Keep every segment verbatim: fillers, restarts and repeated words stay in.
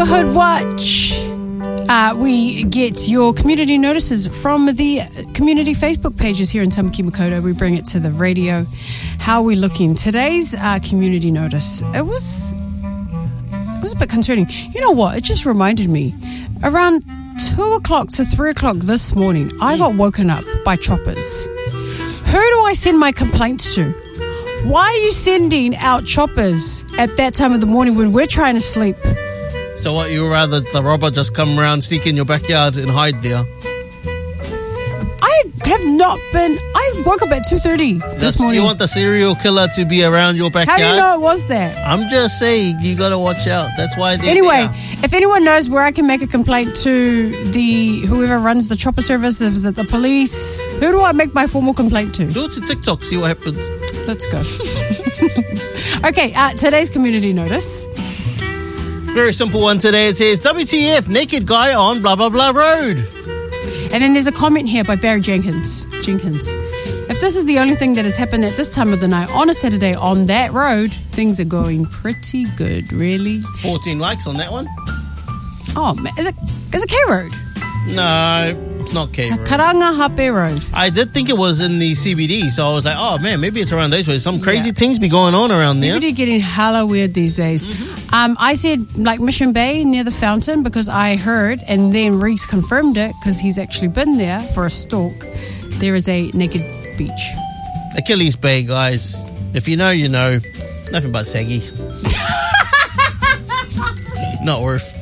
Neighbourhood Watch. Uh, we get your community notices from the community Facebook pages here in Tamaki Makaurau. We bring it to the radio. How are we looking? Today's uh, community notice, it was, it was a bit concerning. You know what? It just reminded me. Around two o'clock to three o'clock this morning, I got woken up by choppers. Who do I send my complaints to? Why are you sending out choppers at that time of the morning when we're trying to sleep? So what, you would rather the robber just come around, sneak in your backyard and hide there? I have not been... I woke up at two thirty this Just, morning. you want the serial killer to be around your backyard? How do you know it was that? I'm just saying, you got to watch out. That's why they're Anyway, there. if anyone knows where I can make a complaint to the whoever runs the chopper service, is it the police? Who do I make my formal complaint to? Do it to TikTok, see what happens. Let's go. Okay, uh, today's community notice. Very simple one today. It says, W T F, naked guy on blah, blah, blah road. And then there's a comment here by Barry Jenkins. Jenkins. If this is the only thing that has happened at this time of the night on a Saturday on that road, things are going pretty good, really. fourteen likes on that one. Oh, man. Is it, is it K Road? No, it's not K Road. Karangahape Road. I did think it was in the C B D, so I was like, oh man, maybe it's around those ways. Some crazy Yeah. things be going on around C B there. D getting hella weird these days. Mm-hmm. Um, I said like Mission Bay near the fountain because I heard, and then Reese confirmed it because he's actually been there for a stalk. There is a naked beach. Achilles Bay, guys. If you know, you know. Nothing but saggy. Not worth.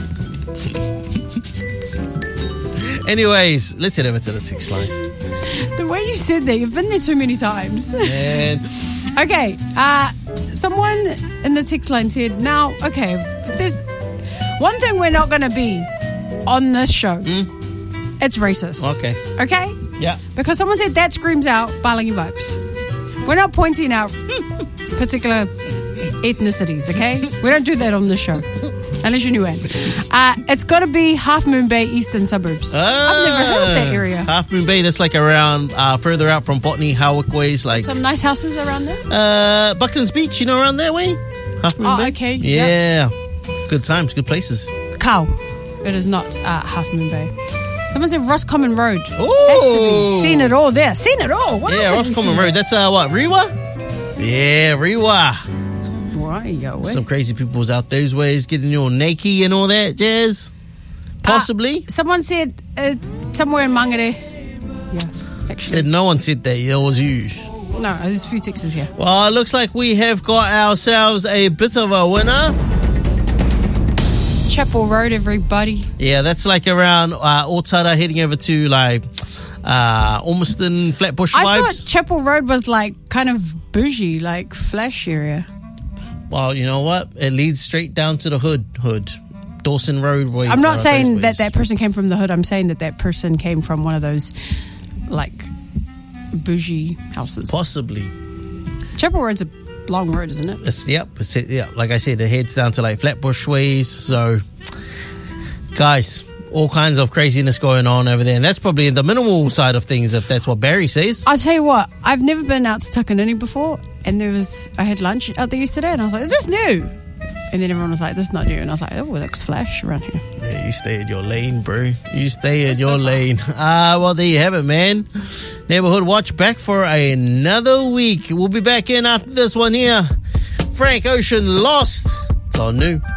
Anyways, let's head over to the text line. The way you said that, you've been there too many times. And Okay, uh, someone in the text line said, now, okay, there's one thing we're not going to be on this show. Mm. It's racist. Okay. Okay? Yeah. Because someone said that screams out Balangi vibes. We're not pointing out particular ethnicities, okay? We don't do that on this show. Unless you knew it. Uh, it's got to be Half Moon Bay Eastern Suburbs. Ah, I've never heard of that area. Half Moon Bay, that's like around uh, further out from Botany, Howick ways, like Some nice houses around there. uh, Bucklands Beach, you know, around that way. Half Moon Oh, Bay. okay, Yeah, good times, good places. Cow. It is not uh, Half Moon Bay. Someone said Roscommon Road. Ooh. Has to be. Seen it all there. Seen it all. What Yeah, else have we Roscommon seen? Road. That's uh, what, Rewa? Yeah, Rewa. Why, yo, Some crazy people's out those ways getting you all naked and all that jazz. Possibly. Uh, someone said uh, somewhere in Mangere. Yeah, actually. Did no one said that? It was you. No, there's a few texts here. Well, it looks like we have got ourselves a bit of a winner. Chapel Road, everybody. Yeah, that's like around uh, Otara heading over to like uh, Ormiston, Flatbush I vibes. thought Chapel Road was like kind of bougie, like flash area. Well, you know what? It leads straight down to the hood. Hood. Dawson Road ways. I'm not uh, saying those that ways. that person came from the hood. I'm saying that that person came from one of those like bougie houses. Possibly. Chapel Road's a long road, isn't it? It's, yep. It's, yeah, like I said, it heads down to like Flatbush ways. So, guys, all kinds of craziness going on over there. And that's probably the minimal side of things, if that's what Barry says. I'll tell you what, I've never been out to Takanini before, and there was, I had lunch out there yesterday, and I was like, is this new? And then everyone was like, this is not new. And I was like, oh, it looks flash around here. Yeah, you stay in your lane, bro. You stay in your lane. Ah, well, there you have it, man. Neighborhood Watch back for another week. We'll be back in after this one here. Frank Ocean Lost. It's all new.